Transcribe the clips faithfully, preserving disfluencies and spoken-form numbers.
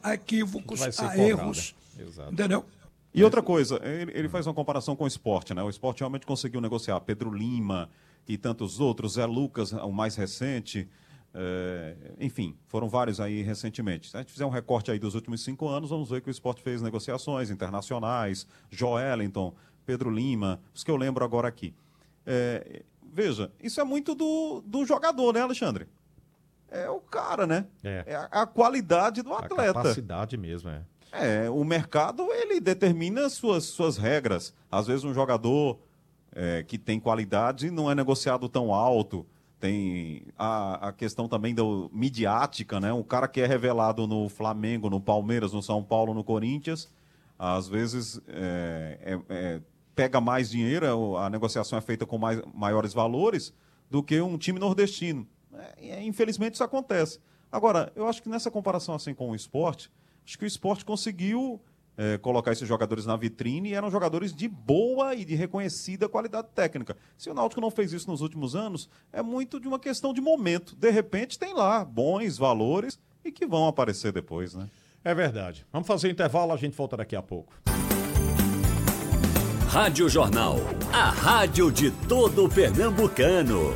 a equívocos, Vai ser a cobrada. erros. Exato. Entendeu? E outra coisa, ele, ele faz uma comparação com o esporte, né? O esporte realmente conseguiu negociar Pedro Lima e tantos outros, Zé Lucas, o mais recente, é, enfim, foram vários aí recentemente. Se a gente fizer um recorte aí dos últimos cinco anos, vamos ver que o esporte fez negociações internacionais, Joelinton, Pedro Lima, os que eu lembro agora aqui. É, veja, isso é muito do, do jogador, né, Alexandre? É o cara, né? É. É a, a qualidade do A atleta. capacidade mesmo, é. É, o mercado, ele determina suas, suas regras. Às vezes um jogador é, que tem qualidade não é negociado tão alto. Tem a, a questão também do midiática, né? Um cara que é revelado no Flamengo, no Palmeiras, no São Paulo, no Corinthians, às vezes é, é, é, pega mais dinheiro, a negociação é feita com mais, maiores valores do que um time nordestino. É, infelizmente isso acontece. Agora, eu acho que nessa comparação assim com o esporte, acho que o esporte conseguiu é, colocar esses jogadores na vitrine e eram jogadores de boa e de reconhecida qualidade técnica. Se o Náutico não fez isso nos últimos anos, é muito de uma questão de momento. De repente tem lá bons valores e que vão aparecer depois, né? É verdade. Vamos fazer um intervalo, a gente volta daqui a pouco. Rádio Jornal, a rádio de todo pernambucano.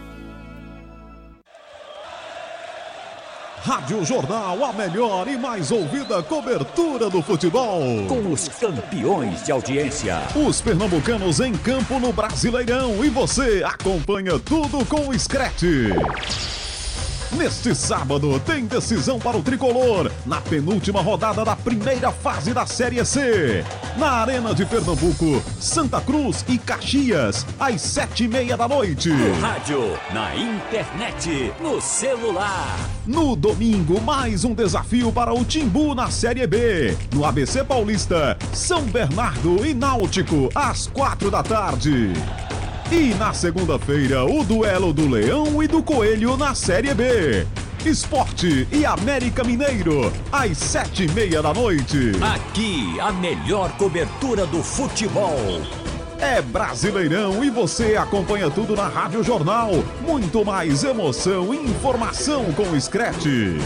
Rádio Jornal, a melhor e mais ouvida cobertura do futebol. Com os campeões de audiência. Os pernambucanos em campo no Brasileirão e você acompanha tudo com o Scratch. Neste sábado tem decisão para o Tricolor na penúltima rodada da primeira fase da Série C. Na Arena de Pernambuco, Santa Cruz e Caxias, às sete e meia da noite. No rádio, na internet, no celular. No domingo, mais um desafio para o Timbu na Série B. No A B C Paulista, São Bernardo e Náutico, às quatro da tarde. E na segunda-feira, o duelo do Leão e do Coelho na Série B. Esporte e América Mineiro, às sete e meia da noite. Aqui, a melhor cobertura do futebol. É Brasileirão e você acompanha tudo na Rádio Jornal. Muito mais emoção e informação com o Scratch.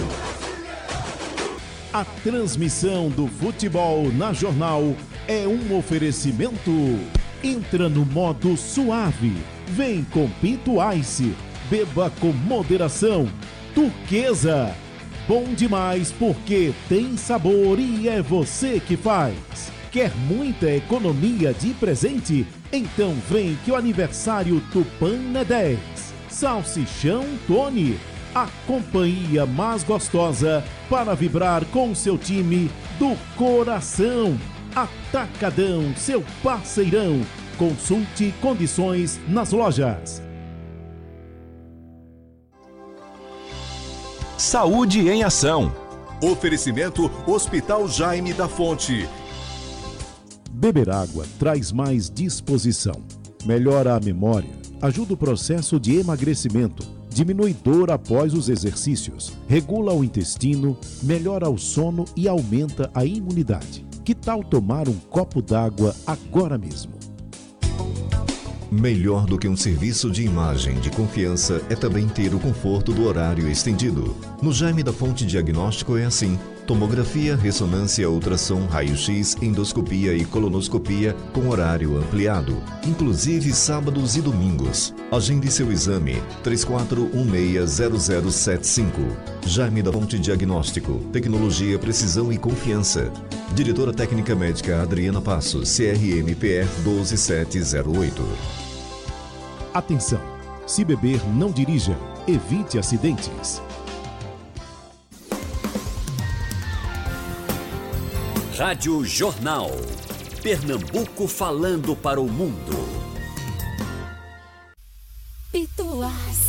A transmissão do futebol na Jornal é um oferecimento. Entra no modo suave. Vem com Pinto Ice. Beba com moderação. Turquesa. Bom demais porque tem sabor e é você que faz. Quer muita economia de presente? Então vem que o aniversário Tupan é dez. Salsichão Tony. A companhia mais gostosa para vibrar com seu time do coração. Atacadão, seu parceirão. Consulte condições nas lojas. Saúde em Ação. Oferecimento Hospital Jaime da Fonte. Beber água traz mais disposição, melhora a memória, ajuda o processo de emagrecimento, diminui dor após os exercícios, regula o intestino, melhora o sono e aumenta a imunidade. Que tal tomar um copo d'água agora mesmo? Melhor do que um serviço de imagem de confiança é também ter o conforto do horário estendido. No Jaime da Fonte Diagnóstico é assim. Tomografia, ressonância, ultrassom, raio-x, endoscopia e colonoscopia com horário ampliado, inclusive sábados e domingos. Agende seu exame três quatro um seis zero zero sete cinco. Jaime da Fonte Diagnóstico, tecnologia, precisão e confiança. Diretora Técnica Médica Adriana Passos, C R M P R um dois sete zero oito. Atenção! Se beber, não dirija. Evite acidentes. Rádio Jornal. Pernambuco falando para o mundo. Pituás.